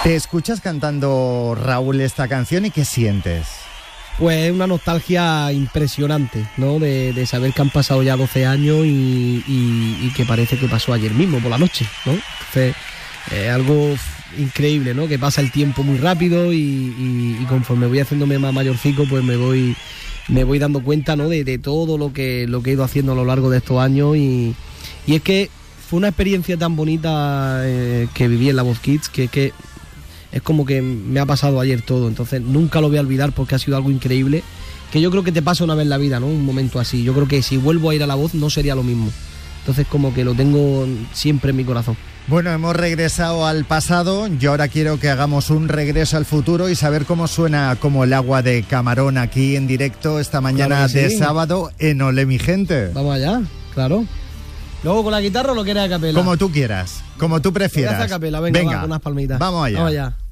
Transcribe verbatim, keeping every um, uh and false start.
¿Te escuchas cantando, Raúl, esta canción y qué sientes? Pues es una nostalgia impresionante, ¿no? De, de saber que han pasado ya doce años y, y, y que parece que pasó ayer mismo, por la noche, ¿no? Entonces, es algo increíble, ¿no? Que pasa el tiempo muy rápido y, y, y conforme voy haciéndome más mayorcico, pues me voy me voy dando cuenta, ¿no? De, de todo lo que, lo que he ido haciendo a lo largo de estos años y, y es que fue una experiencia tan bonita eh, que viví en La Voz Kids, que, que es como que me ha pasado ayer todo, entonces nunca lo voy a olvidar porque ha sido algo increíble, que yo creo que te pasa una vez en la vida, ¿no? Un momento así, yo creo que si vuelvo a ir a La Voz no sería lo mismo, entonces como que lo tengo siempre en mi corazón. Bueno, hemos regresado al pasado, yo ahora quiero que hagamos un regreso al futuro y saber cómo suena Como el agua de Camarón aquí en directo esta mañana claro de sí. sábado en Olé mi gente. Vamos allá, claro. Luego con la guitarra o lo quieres a capela. Como tú quieras, como tú prefieras. A capela, venga, venga. Va, con unas palmitas. Vamos allá. Vamos allá.